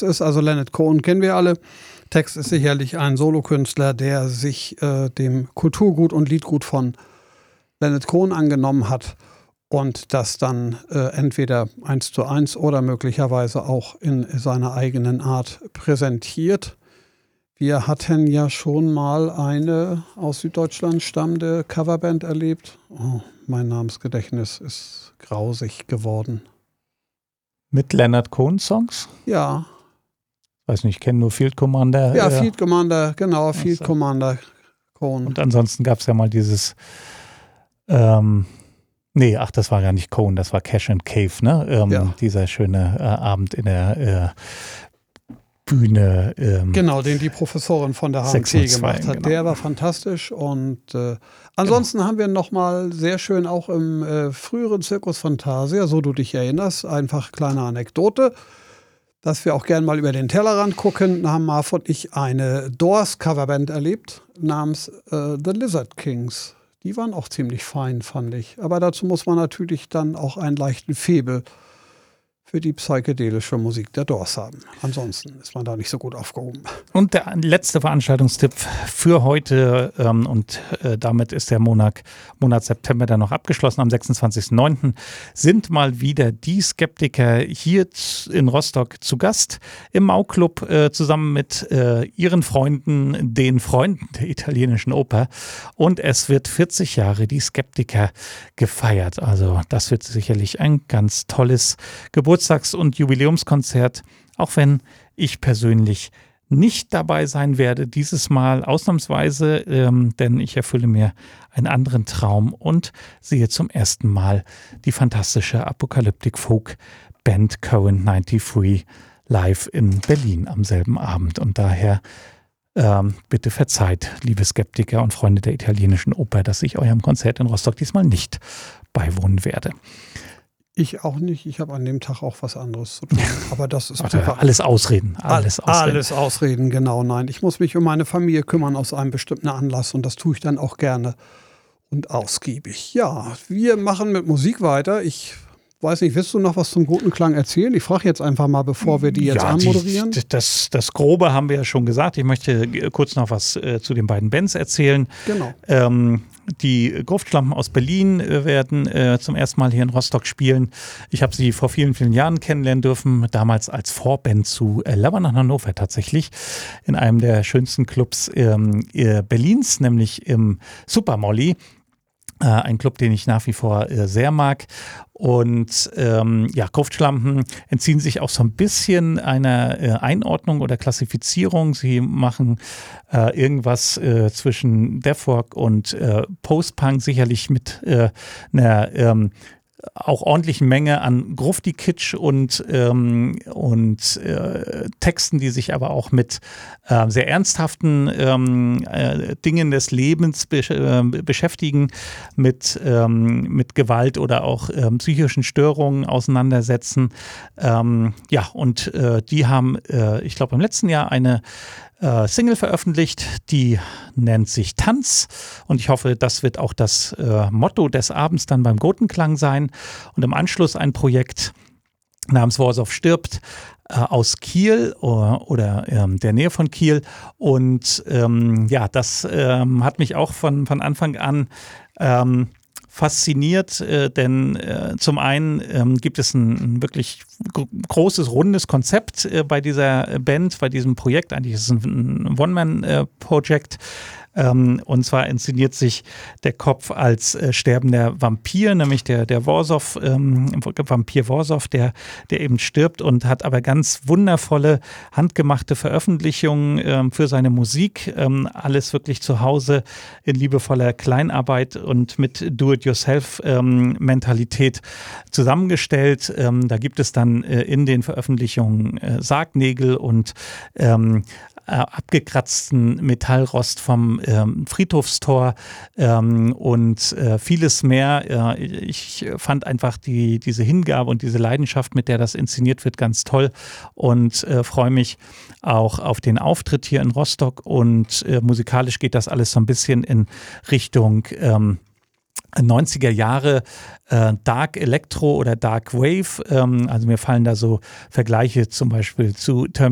ist. Also Leonard Cohen kennen wir alle. Text ist sicherlich ein Solokünstler, der sich dem Kulturgut und Liedgut von Leonard Cohen angenommen hat und das dann entweder 1:1 oder möglicherweise auch in seiner eigenen Art präsentiert. Wir hatten ja schon mal eine aus Süddeutschland stammende Coverband erlebt. Oh, mein Namensgedächtnis ist grausig geworden. Mit Leonard Cohen Songs? Ja. Weiß nicht, ich kenne nur Field Commander. Ja, Field Commander, genau, Field Commander Cohen. Und ansonsten gab es ja mal dieses, das war gar nicht Cohen, das war Cash and Cave, ne? Dieser schöne Abend in der Bühne. Genau, den die Professorin von der HMT gemacht hat. Genau. Der war fantastisch. Und ansonsten haben wir nochmal sehr schön auch im früheren Circus Fantasia, so du dich erinnerst, einfach kleine Anekdote, dass wir auch gern mal über den Tellerrand gucken. Da haben Marv und ich eine Doors-Coverband erlebt namens The Lizard Kings. Die waren auch ziemlich fein, fand ich. Aber dazu muss man natürlich dann auch einen leichten Faible für die psychedelische Musik der Doors haben. Ansonsten ist man da nicht so gut aufgehoben. Und der letzte Veranstaltungstipp für heute damit ist der Monat September dann noch abgeschlossen. Am 26.09. sind mal wieder die Skeptiker hier in Rostock zu Gast im Mau-Club zusammen mit ihren Freunden, den Freunden der italienischen Oper. Und es wird 40 Jahre die Skeptiker gefeiert. Also das wird sicherlich ein ganz tolles Geburtstags- und Jubiläumskonzert, auch wenn ich persönlich nicht dabei sein werde, dieses Mal ausnahmsweise, denn ich erfülle mir einen anderen Traum und sehe zum ersten Mal die fantastische Apokalyptik-Folk-Band Cohen 93 live in Berlin am selben Abend. Und daher bitte verzeiht, liebe Skeptiker und Freunde der italienischen Oper, dass ich eurem Konzert in Rostock diesmal nicht beiwohnen werde. Ich auch nicht. Ich habe an dem Tag auch was anderes zu tun. Aber das ist alles Ausreden. Alles Ausreden, genau. Nein, ich muss mich um meine Familie kümmern aus einem bestimmten Anlass und das tue ich dann auch gerne und ausgiebig. Ja, wir machen mit Musik weiter. Ich weiß nicht, willst du noch was zum guten Klang erzählen? Ich frage jetzt einfach mal, bevor wir die jetzt anmoderieren. Das Grobe haben wir ja schon gesagt. Ich möchte kurz noch was zu den beiden Bands erzählen. Genau. Die Gruftschlampen aus Berlin werden zum ersten Mal hier in Rostock spielen. Ich habe sie vor vielen, vielen Jahren kennenlernen dürfen, damals als Vorband zu Laban Hannover tatsächlich, in einem der schönsten Clubs Berlins, nämlich im Super Molly. Ein Club, den ich nach wie vor sehr mag. Und Gruftschlampen entziehen sich auch so ein bisschen einer Einordnung oder Klassifizierung. Sie machen irgendwas zwischen Deathrock und Post-Punk, sicherlich mit einer auch ordentlichen Menge an Grufti-Kitsch und Texten, die sich aber auch mit sehr ernsthaften Dingen des Lebens beschäftigen, mit Gewalt oder auch psychischen Störungen auseinandersetzen. Die haben, ich glaube, im letzten Jahr eine Single veröffentlicht, die nennt sich Tanz und ich hoffe, das wird auch das Motto des Abends dann beim Gotenklang sein und im Anschluss ein Projekt namens Warsaw stirbt aus Kiel oder der Nähe von Kiel und das hat mich auch von Anfang an fasziniert, denn zum einen gibt es ein wirklich großes, rundes Konzept bei dieser Band, bei diesem Projekt. Eigentlich ist es ein One-Man-Projekt. Und zwar inszeniert sich der Kopf als sterbender Vampir, nämlich der Warsaw, Vampir Warsaw, der eben stirbt und hat aber ganz wundervolle, handgemachte Veröffentlichungen für seine Musik. Alles wirklich zu Hause in liebevoller Kleinarbeit und mit Do-it-yourself-Mentalität zusammengestellt. Da gibt es dann in den Veröffentlichungen Sargnägel und abgekratzten Metallrost vom Friedhofstor und vieles mehr. Ich fand einfach diese Hingabe und diese Leidenschaft, mit der das inszeniert wird, ganz toll und freue mich auch auf den Auftritt hier in Rostock und musikalisch geht das alles so ein bisschen in Richtung 90er Jahre Dark Electro oder Dark Wave. Also mir fallen da so Vergleiche zum Beispiel zu